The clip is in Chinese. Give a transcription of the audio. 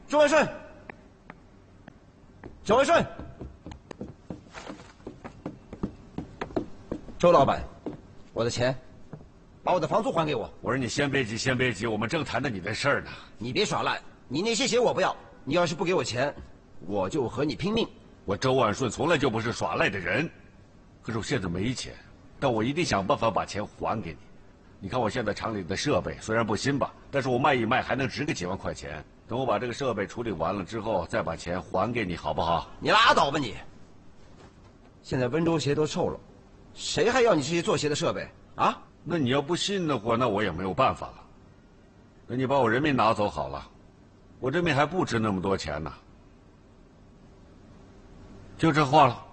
周文顺，周文顺，周老板，我的钱，把我的房租还给我。 我说你先别急，先别急，我们正谈着你的事儿呢。 你别耍赖，你那些鞋我不要，你要是不给我钱，我就和你拼命。 我周万顺从来就不是耍赖的人，可是我现在没钱，但我一定想办法把钱还给你。你看我现在厂里的设备虽然不新吧，但是我卖一卖还能值个几万块钱。等我把这个设备处理完了之后，再把钱还给你，好不好？ 你拉倒吧你！现在温州鞋都臭了，谁还要你这些做鞋的设备啊？ 那你要不信的话，那我也没有办法了。那你把我人民拿走好了，我这边还不值那么多钱呢。就这话了。